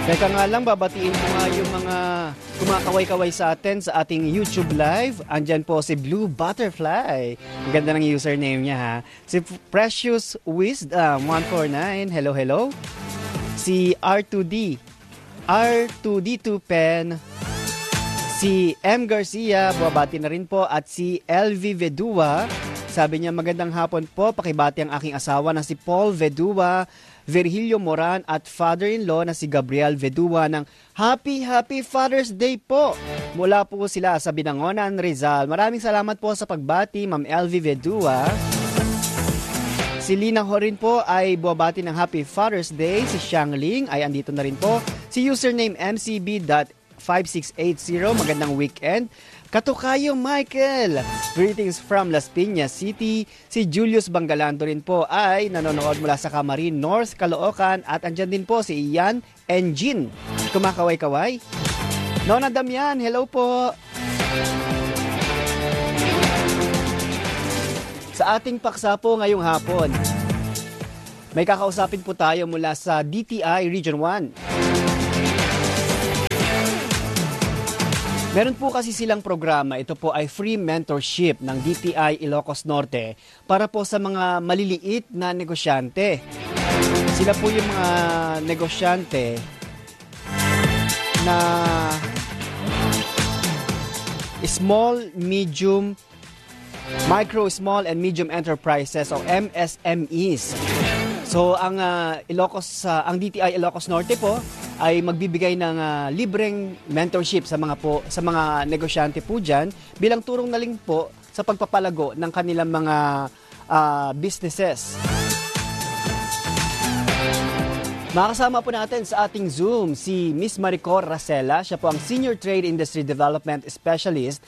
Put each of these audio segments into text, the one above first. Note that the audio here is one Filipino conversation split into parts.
Teka nga lang, babatiin ko nga yung mga kumakaway-kaway sa atin sa ating YouTube Live. Andyan po si Blue Butterfly. Ang ganda ng username niya ha. Si Precious Wisdom 149. Hello, hello. Si R2D. R2D2 Pen. Si M. Garcia, babati na rin po. At si LV Vedua. Sabi niya, magandang hapon po. Pakibati ang aking asawa na si Paul Vedua, Virgilio Moran at father-in-law na si Gabriel Vedua ng Happy Father's Day po. Mula po sila sa Binangonan, Rizal. Maraming salamat po sa pagbati, Ma'am LV Vedua. Si Lina Horin po ay buwabati ng Happy Father's Day. Si Xiang Ling ay andito na rin po. Si username mcb.5680. Magandang weekend. Katukayo Michael, greetings from Las Piñas City. Si Julius Bangalando rin po ay nanonood mula sa Camarin North, Caloocan. At andyan din po si Ian Engine. Kumakaway-kaway. Nona Damian, hello po. Sa ating paksa po ngayong hapon, may kakausapin po tayo mula sa DTI Region 1. Meron po kasi silang programa, ito po ay free mentorship ng DTI Ilocos Norte para po sa mga maliliit na negosyante. Sila po yung mga negosyante na micro, small and medium enterprises o MSMEs. So ang ang DTI Ilocos Norte po ay magbibigay ng libreng mentorship sa mga negosyante po diyan bilang turong na rin po sa pagpapalago ng kanilang mga businesses. Makasama po natin sa ating Zoom si Miss Maricor Racela. Siya po ang Senior Trade Industry Development Specialist.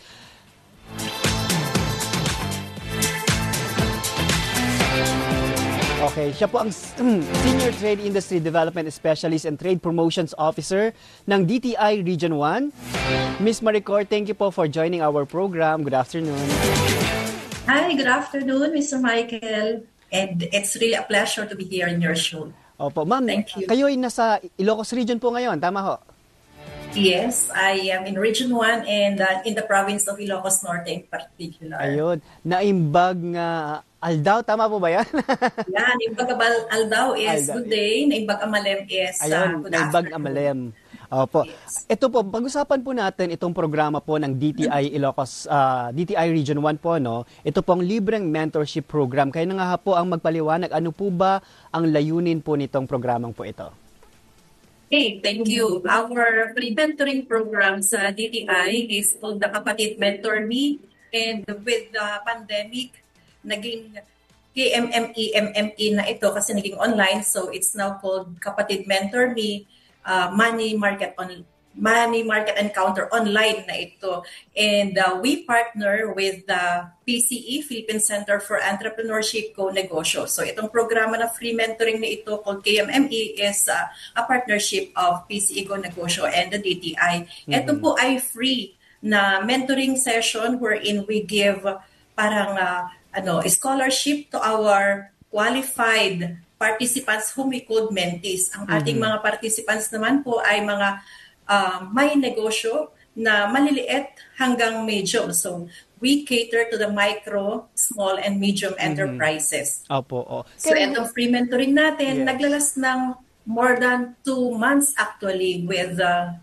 Okay, siya po ang Senior Trade Industry Development Specialist and Trade Promotions Officer ng DTI Region 1. Miss Maricor, thank you po for joining our program. Good afternoon. Hi, good afternoon, Mr. Michael. And it's really a pleasure to be here in your show. Opo, ma'am, kayo ay nasa Ilocos Region po ngayon, tama ho? Yes, I am in Region 1 and in the province of Ilocos Norte in particular. Ayun, naimbag nga Aldao, tama po ba yan? Yan, naimbag Aldao is good day, naimbag Amalem is ayun, good naimbag afternoon. Amalem. Opo. Yes. Ito po, pag-usapan po natin itong programa po ng DTI Ilocos, DTI Region 1 po, no? Ito pong libreng mentorship program. Kaya na nga po ang magpaliwanag, ano po ba ang layunin po nitong programang po ito? Hey, thank you. Our free mentoring program sa DTI is called the Kapatid Mentor Me. And with the pandemic, naging KMME, MME na ito kasi naging online. So it's now called Kapatid Mentor Me, Money Market Encounter online na ito. And we partner with the PCE, Philippine Center for Entrepreneurship Co-Negosyo. So itong programa na free mentoring na ito called KMME is a partnership of PCE Co-Negosyo and the DTI. Ito po ay free na mentoring session wherein we give parang scholarship to our qualified participants whom we called mentees. Ang ating mga participants naman po ay mga may negosyo na maliliit hanggang medium. So, we cater to the micro, small, and medium enterprises. Opo. So, itong free mentoring natin, naglalas ng more than 2 months actually with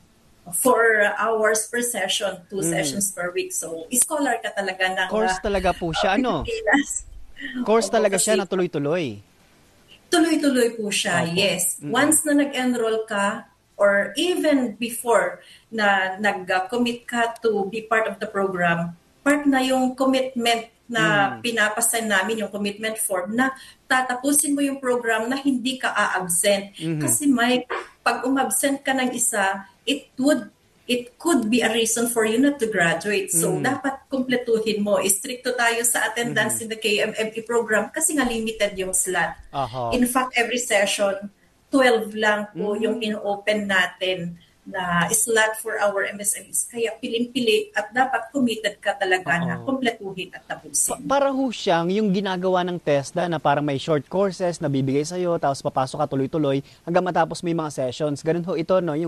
4 hours per session, 2 sessions per week. So, scholar ka talaga ng Course talaga po siya, ano? Course talaga siya na tuloy-tuloy. Tuloy-tuloy po siya, Opo. yes. Once na nag-enroll ka, or even before na nag-commit ka to be part of the program, part na yung commitment na pinapasan namin, yung commitment form na tatapusin mo yung program na hindi ka a-absent. Kasi pag umabsent ka ng isa, it could be a reason for you not to graduate. So, dapat kumpletuhin mo. Istrikto tayo sa attendance in the KMME program kasi nga limited yung slot. In fact, every session, 12 lang po yung in-open natin na slot for our MSMEs. Kaya piling-pili at dapat committed ka talaga na kumpletuhin at tapusin. Para ho siyang yung ginagawa ng TESDA na parang may short courses na bibigay sa'yo, tapos papasok ka tuloy-tuloy hanggang matapos may mga sessions. Ganun ho ito, no?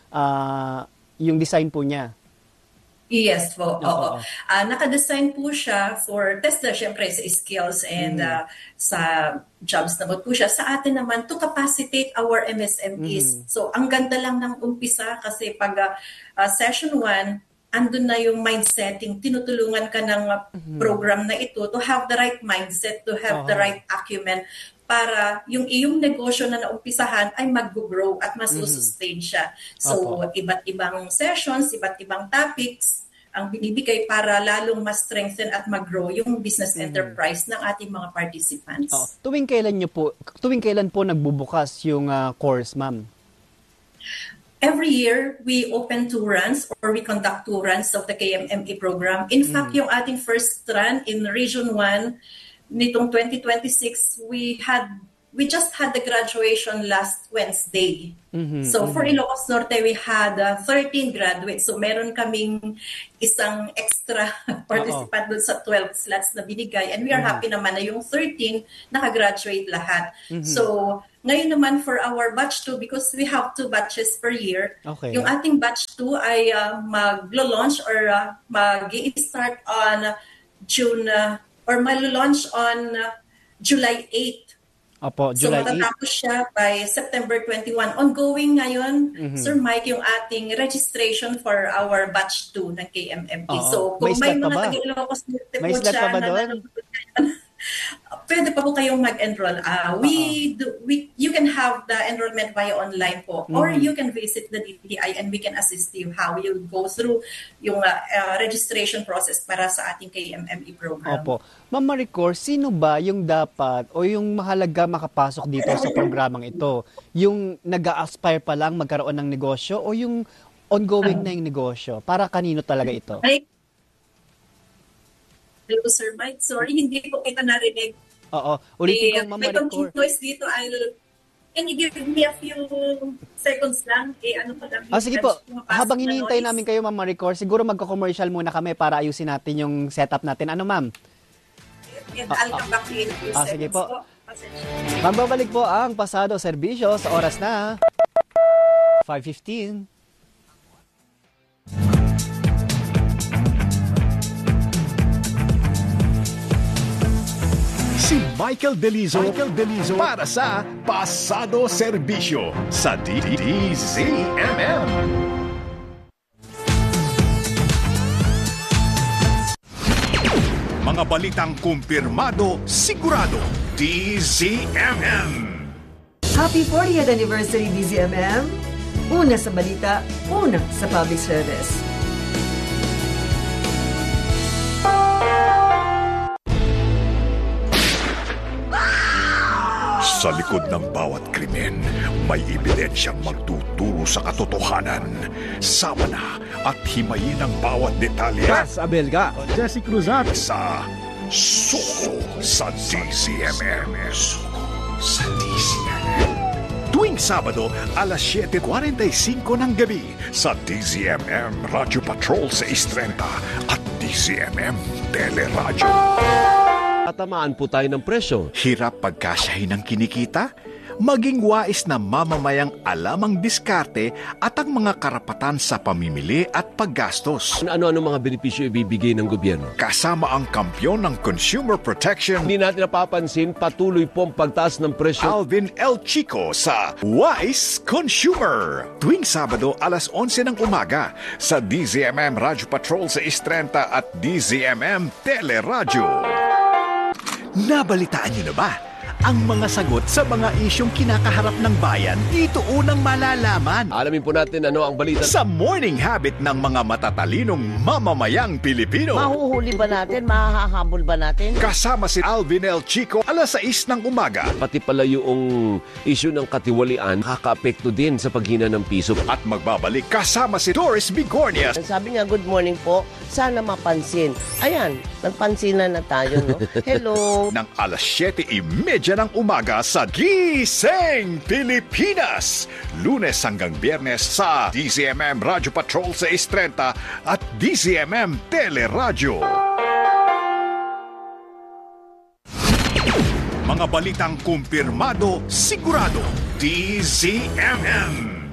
Yung design po niya. Yes po, oo. Nakadesign po siya for TESDA, syempre sa skills and sa jobs naman po siya. Sa atin naman, to capacitate our MSMEs. So, ang ganda lang ng umpisa kasi pag session 1, andun na yung mind setting, tinutulungan ka ng program na ito to have the right mindset, to have the right acumen para yung iyong negosyo na naumpisahan ay mag-grow at masusustain siya. So, iba't ibang sessions, iba't ibang topics ang binibigay para lalong mas strengthen at mag-grow yung business enterprise ng ating mga participants. Tuwing kailan po nagbubukas yung course, ma'am? Every year, we open 2 runs or we conduct 2 runs of the KMME program. In fact, yung ating first run in Region 1, nitong 2026, we just had the graduation last Wednesday. So for Ilocos Norte, we had 13 graduates. So meron kaming isang extra participant dun sa 12 slots na binigay. And we are happy naman na yung 13 nakagraduate lahat. So ngayon naman for our batch 2, because we have 2 batches per year, yung ating batch 2 ay mag-launch or mag-i-start on June or mag-launch on July 8. July 8. So matatapos siya by September 21. Ongoing ngayon, Sir Mike, yung ating registration for our batch 2 ng KMME. So kung may mga taga-Ilocos Norte po siya na pwede pa po kayong mag-enroll. You can have the enrollment via online po or you can visit the DTI and we can assist you how you go through yung registration process para sa ating KMME program. Ma'am Maricor, sino ba yung dapat o yung mahalaga makapasok dito sa programang ito? Yung nag-a-aspire pa lang magkaroon ng negosyo o yung ongoing na yung negosyo? Para kanino talaga ito? Hello, Sir Mike. Sorry, hindi ko kita narinig. Ulitin ko, Ma'am May Maricor. konting noise dito. Can you give me a few seconds lang? Sige po. Habang hinihintay namin kayo, Ma'am Maricor, siguro magko-commercial muna kami para ayusin natin yung setup natin. Ano, Ma'am? I'll come back to you in a few seconds. Sige po. Magbabalik po ang Pasado Serbisyo sa oras na 5:15. Si Michael Delizo para sa Pasado Serbisyo sa DZMM. Mga balitang kumpirmado, sigurado, DZMM. Happy 40th anniversary DZMM. Una sa balita, una sa public service. Sa likod ng bawat krimen, may ebidensyang magtuturo sa katotohanan. Sama na at himayin ang bawat detalye. Gas Abelga, Jesse Cruzat Sa Suko sa DZMM. Suko sa DZMM. Tuwing Sabado, alas 7:45 ng gabi sa DZMM Radio Patrol sa Istrenta at DZMM Teleradyo. Tatamaan po tayo ng presyo. Hirap pagkasyahin ng kinikita? Maging wais na mamamayang alam ang diskarte at ang mga karapatan sa pamimili at paggastos. Ano-ano mga benepisyo ibibigay ng gobyerno? Kasama ang kampyon ng Consumer Protection, Hindi natin napapansin, patuloy po ang pagtaas ng presyo. Alvin L. Chico sa Wise Consumer. Tuwing Sabado, alas 11 ng umaga sa DZMM Radio Patrol sa Istrenta at DZMM Teleradyo. Nabalitaan niyo na ba? Ang mga sagot sa mga isyong kinakaharap ng bayan, dito unang malalaman. Alamin po natin ano ang balita. Sa morning habit ng mga matatalinong mamamayang Pilipino. Mahuhuli ba natin? Mahahabol ba natin? Kasama si Alvin L. Chico, alas 6 ng umaga. Pati pala yung issue ng katiwalian, kaka-apekto din sa paghina ng piso. At magbabalik kasama si Doris Bigornia. Sabi niya, good morning po. Sana mapansin. Ayan, nagpansinan na tayo, no? Hello. Ng alas 7:30 ng umaga sa Gising Pilipinas. Lunes hanggang Biyernes sa DZMM Radyo Patrol sa 6:30 at DZMM Teleradyo. Mga balitang kumpirmado, sigurado. DZMM.